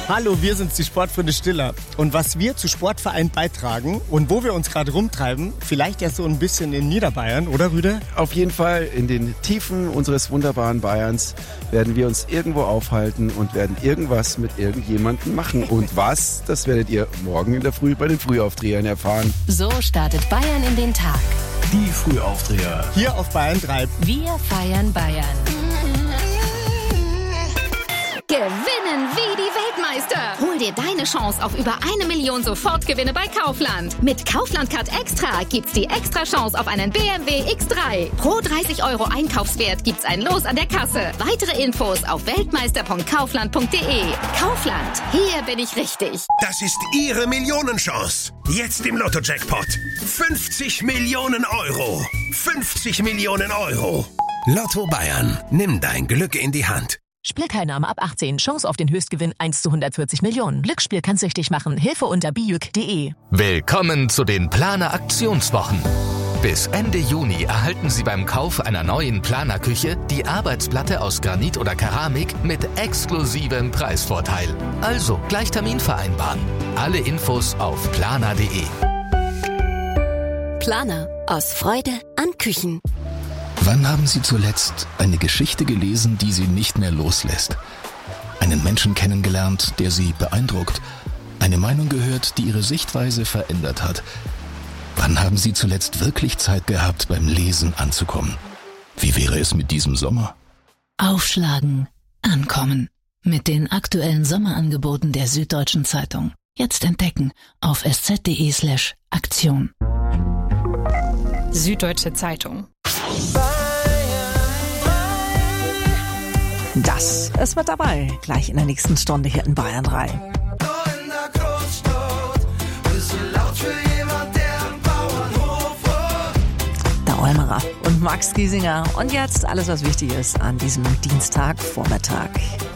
Hallo, wir sind die Sportfreunde Stiller. Und was wir zu Sportverein beitragen und wo wir uns gerade rumtreiben, vielleicht ja so ein bisschen in Niederbayern, oder Rüde? Auf jeden Fall in den Tiefen unseres wunderbaren Bayerns werden wir uns irgendwo aufhalten und werden irgendwas mit irgendjemandem machen. Und was, das werdet ihr morgen in der Früh bei den Frühaufdrehern erfahren. So startet Bayern in den Tag. Die Frühaufdreher. Hier auf Bayern 3. Wir feiern Bayern. Gewinnen wie die Weltmeister. Hol dir deine Chance auf über 1 Million Sofortgewinne bei Kaufland. Mit Kaufland Card Extra gibt's die extra Chance auf einen BMW X3. Pro 30 € Einkaufswert gibt's ein Los an der Kasse. Weitere Infos auf weltmeister.kaufland.de. Kaufland, hier bin ich richtig. Das ist Ihre Millionenchance. Jetzt im Lotto-Jackpot. 50 Millionen Euro. 50 Millionen Euro. Lotto Bayern. Nimm dein Glück in die Hand. Spielteilnahme ab 18. Chance auf den Höchstgewinn 1 zu 140 Millionen. Glücksspiel kann süchtig machen. Hilfe unter biüc.de. Willkommen zu den Planer Aktionswochen. Bis Ende Juni erhalten Sie beim Kauf einer neuen Planerküche die Arbeitsplatte aus Granit oder Keramik mit exklusivem Preisvorteil. Also gleich Termin vereinbaren. Alle Infos auf planer.de. Planer. Aus Freude an Küchen. Wann haben Sie zuletzt eine Geschichte gelesen, die Sie nicht mehr loslässt? Einen Menschen kennengelernt, der Sie beeindruckt? Eine Meinung gehört, die Ihre Sichtweise verändert hat? Wann haben Sie zuletzt wirklich Zeit gehabt, beim Lesen anzukommen? Wie wäre es mit diesem Sommer? Aufschlagen, ankommen. Mit den aktuellen Sommerangeboten der Süddeutschen Zeitung. Jetzt entdecken auf sz.de/Aktion. Süddeutsche Zeitung. Das ist mit dabei, gleich in der nächsten Stunde hier in Bayern 3. Der Olmerer und Max Giesinger. Und jetzt alles, was wichtig ist an diesem Dienstagvormittag.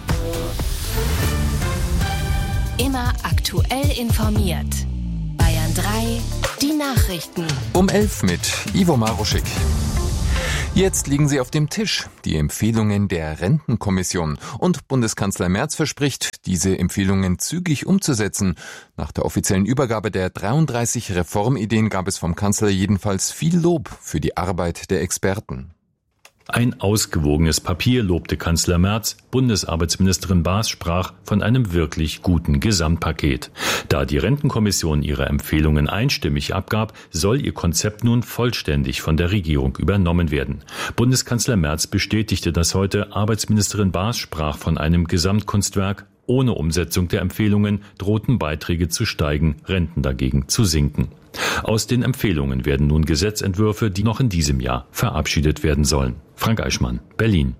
Immer aktuell informiert. Bayern 3, die Nachrichten. Um 11 mit Ivo Maruschik. Jetzt liegen sie auf dem Tisch, die Empfehlungen der Rentenkommission. Und Bundeskanzler Merz verspricht, diese Empfehlungen zügig umzusetzen. Nach der offiziellen Übergabe der 33 Reformideen gab es vom Kanzler jedenfalls viel Lob für die Arbeit der Experten. Ein ausgewogenes Papier, lobte Kanzler Merz. Bundesarbeitsministerin Baas sprach von einem wirklich guten Gesamtpaket. Da die Rentenkommission ihre Empfehlungen einstimmig abgab, soll ihr Konzept nun vollständig von der Regierung übernommen werden. Bundeskanzler Merz bestätigte das heute. Arbeitsministerin Baas sprach von einem Gesamtkunstwerk. Ohne Umsetzung der Empfehlungen drohten Beiträge zu steigen, Renten dagegen zu sinken. Aus den Empfehlungen werden nun Gesetzentwürfe, die noch in diesem Jahr verabschiedet werden sollen. Frank Eichmann, Berlin.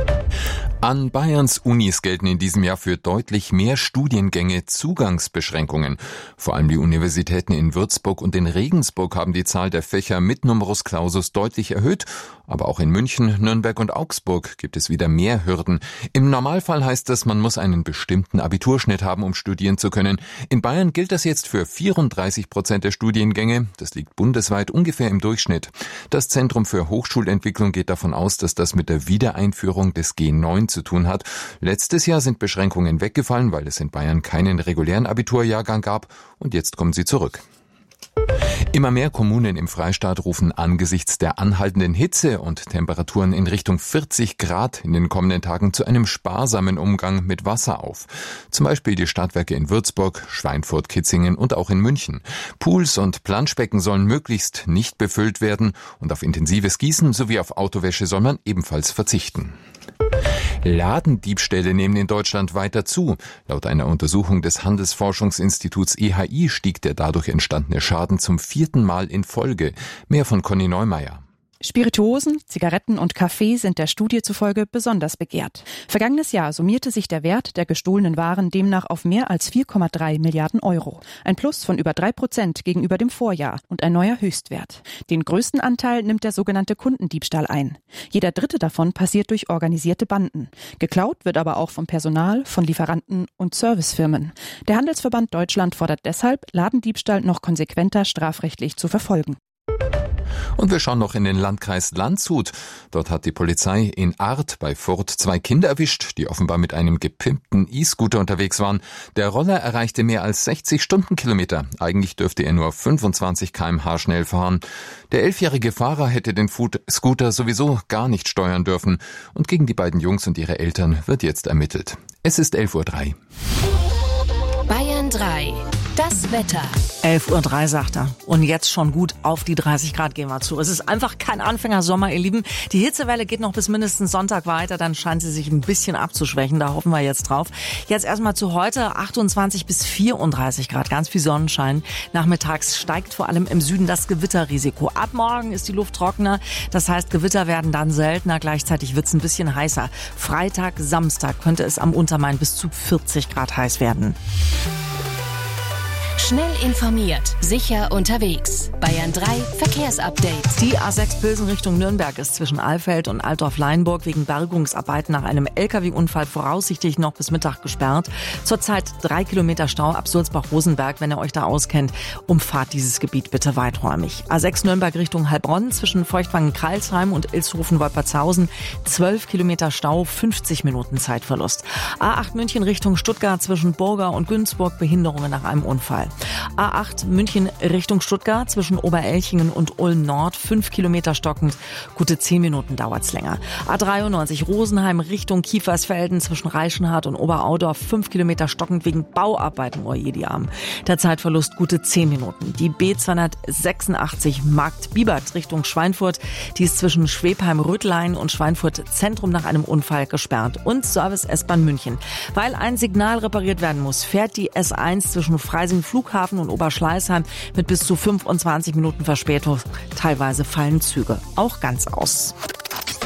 An Bayerns Unis gelten in diesem Jahr für deutlich mehr Studiengänge Zugangsbeschränkungen. Vor allem die Universitäten in Würzburg und in Regensburg haben die Zahl der Fächer mit Numerus Clausus deutlich erhöht. Aber auch in München, Nürnberg und Augsburg gibt es wieder mehr Hürden. Im Normalfall heißt das, man muss einen bestimmten Abiturschnitt haben, um studieren zu können. In Bayern gilt das jetzt für 34% der Studiengänge. Das liegt bundesweit ungefähr im Durchschnitt. Das Zentrum für Hochschulentwicklung geht davon aus, dass das mit der Wiedereinführung des G9 zu tun hat. Letztes Jahr sind Beschränkungen weggefallen, weil es in Bayern keinen regulären Abiturjahrgang gab, und jetzt kommen sie zurück. Immer mehr Kommunen im Freistaat rufen angesichts der anhaltenden Hitze und Temperaturen in Richtung 40 Grad in den kommenden Tagen zu einem sparsamen Umgang mit Wasser auf. Zum Beispiel die Stadtwerke in Würzburg, Schweinfurt, Kitzingen und auch in München. Pools und Planschbecken sollen möglichst nicht befüllt werden und auf intensives Gießen sowie auf Autowäsche soll man ebenfalls verzichten. Ladendiebstähle nehmen in Deutschland weiter zu. Laut einer Untersuchung des Handelsforschungsinstituts EHI stieg der dadurch entstandene Schaden zum 4. Mal in Folge. Mehr von Conny Neumeier. Spirituosen, Zigaretten und Kaffee sind der Studie zufolge besonders begehrt. Vergangenes Jahr summierte sich der Wert der gestohlenen Waren demnach auf mehr als 4,3 Milliarden Euro. Ein Plus von über 3% gegenüber dem Vorjahr und ein neuer Höchstwert. Den größten Anteil nimmt der sogenannte Kundendiebstahl ein. Jeder dritte davon passiert durch organisierte Banden. Geklaut wird aber auch vom Personal, von Lieferanten und Servicefirmen. Der Handelsverband Deutschland fordert deshalb, Ladendiebstahl noch konsequenter strafrechtlich zu verfolgen. Und wir schauen noch in den Landkreis Landshut. Dort hat die Polizei in Arth bei Furth 2 Kinder erwischt, die offenbar mit einem gepimpten E-Scooter unterwegs waren. Der Roller erreichte mehr als 60 Stundenkilometer. Eigentlich dürfte er nur 25 km/h schnell fahren. Der 11-jährige Fahrer hätte den Scooter sowieso gar nicht steuern dürfen. Und gegen die beiden Jungs und ihre Eltern wird jetzt ermittelt. Es ist 11:03 Uhr. Bayern 3. Das Wetter. 11:03 Uhr, sagt er. Und jetzt schon gut auf die 30 Grad gehen wir zu. Es ist einfach kein Anfängersommer, ihr Lieben. Die Hitzewelle geht noch bis mindestens Sonntag weiter. Dann scheint sie sich ein bisschen abzuschwächen. Da hoffen wir jetzt drauf. Jetzt erstmal zu heute. 28 bis 34 Grad. Ganz viel Sonnenschein. Nachmittags steigt vor allem im Süden das Gewitterrisiko. Ab morgen ist die Luft trockener. Das heißt, Gewitter werden dann seltener. Gleichzeitig wird es ein bisschen heißer. Freitag, Samstag könnte es am Untermain bis zu 40 Grad heiß werden. Schnell informiert, sicher unterwegs. Bayern 3 Verkehrsupdate. Die A6 Pilsen Richtung Nürnberg ist zwischen Alfeld und Altdorf-Leinburg wegen Bergungsarbeiten nach einem LKW-Unfall voraussichtlich noch bis Mittag gesperrt. Zurzeit 3 Kilometer Stau ab Sulzbach-Rosenberg. Wenn ihr euch da auskennt, umfahrt dieses Gebiet bitte weiträumig. A6 Nürnberg Richtung Heilbronn zwischen Feuchtwangen-Kralsheim und Ilshofen-Wolpertshausen. 12 Kilometer Stau, 50 Minuten Zeitverlust. A8 München Richtung Stuttgart zwischen Burger und Günzburg. Behinderungen nach einem Unfall. A8 München Richtung Stuttgart zwischen Oberelchingen und Ulm Nord, 5 Kilometer stockend, gute 10 Minuten dauert's länger. A93 Rosenheim Richtung Kiefersfelden zwischen Reichenhard und Oberaudorf, 5 Kilometer stockend wegen Bauarbeiten, die Armen. Der Zeitverlust gute 10 Minuten. Die B286 Markt-Bibert Richtung Schweinfurt, die ist zwischen Schwebheim-Rüttlein und Schweinfurt Zentrum nach einem Unfall gesperrt. Und Service S-Bahn München. Weil ein Signal repariert werden muss, fährt die S1 zwischen Freising Flughafen und Oberschleißheim mit bis zu 25 Minuten Verspätung. Teilweise fallen Züge auch ganz aus.